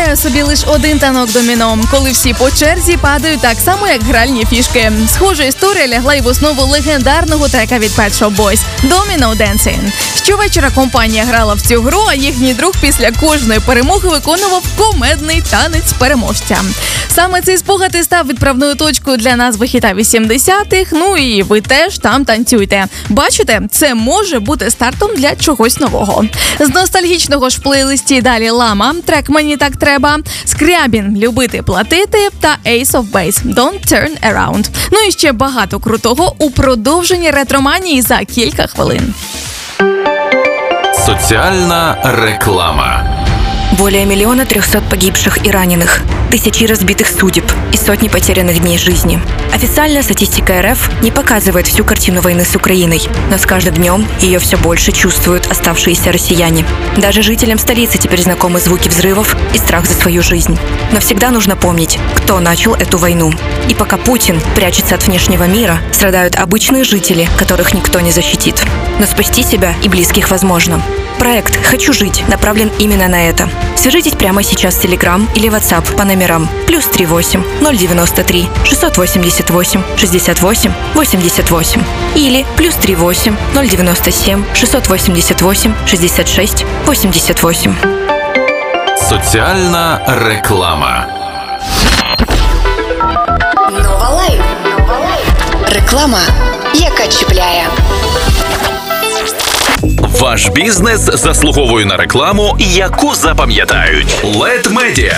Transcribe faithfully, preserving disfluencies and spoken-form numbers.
Уявляю собі лише один танок доміно, коли всі по черзі падають так само, як гральні фішки. Схожа історія лягла й в основу легендарного трека від Pet Shop Boys «Domino Dancing». Щовечора компанія грала в цю гру, а їхній друг після кожної перемоги виконував комедний танець переможця. Саме цей спогад і став відправною точкою для назви хіта вісімдесятих, ну і ви теж там танцюйте. Бачите, це може бути стартом для чогось нового. З ностальгічного ж плейлисті далі Лама, трек «Мені так треба», Скрябін «Любити, платити» та Ace of Base «Don't Turn Around». Ну і ще багато крутого у продовженні ретроманії за кілька хвилин. Соціальна реклама. Более миллиона трехсот погибших и раненых, тысячи разбитых судеб и сотни потерянных дней жизни. Официальная статистика эр эф не показывает всю картину войны с Украиной, но с каждым днем ее все больше чувствуют оставшиеся россияне. Даже жителям столицы теперь знакомы звуки взрывов и страх за свою жизнь. Но всегда нужно помнить, кто начал эту войну. И пока Путин прячется от внешнего мира, страдают обычные жители, которых никто не защитит. Но спасти себя и близких возможно. Проект «Хочу жить» направлен именно на это. Свяжитесь прямо сейчас в Telegram или WhatsApp по номерам плюс три восемь ноль девяносто три шестьсот восемьдесят восемь шестьдесят восемь восемьдесят восемь или плюс три восемь ноль девяносто семь шестьсот восемьдесят восемь шестьдесят шесть восемьдесят восемь. Соціальна реклама. Нова Лайф. Реклама, яка чіпляє. Ваш бізнес заслуговує на рекламу, яку запам'ятають. Лед Медіа.